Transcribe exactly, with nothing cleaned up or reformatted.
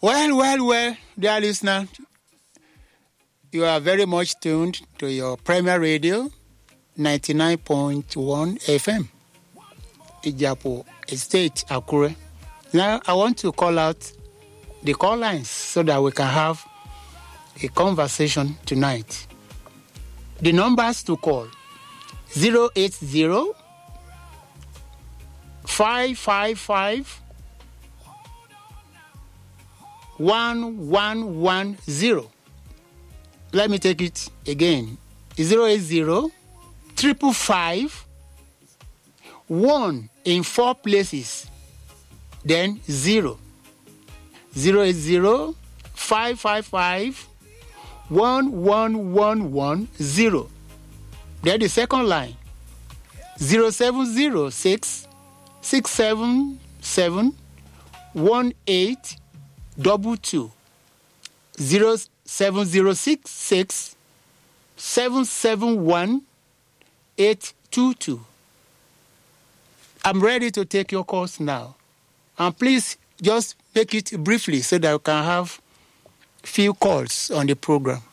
Well, well, well, dear listener, you are very much tuned to your Premier Radio, ninety-nine point one F M, Ijapo Estate, Akure. Now, I want to call out the call lines so that we can have a conversation tonight. The numbers to call, zero eight zero, five five five, one one one zero. Let me take it again. zero eight zero, triple five, one in four places, then zero. zero eight zero, five five five, one one one one zero. Then the second line, zero seven zero six, six seven seven, one eight double two. zero seven zero six six, seven seven one, eight two two. I'm ready to take your calls now. And please just make it briefly so that we can have few calls on the program.